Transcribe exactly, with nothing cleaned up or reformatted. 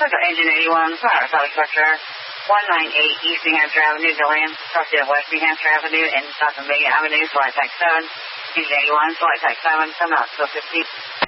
Circle Engine eighty-one, Power Helicopter, one ninety-eight East New Hampshire Avenue, Deland, crossing West New Hampshire Avenue and South Amelia Avenue, flight type seven. Engine eighty-one, flight type seven, come out, so fifteen.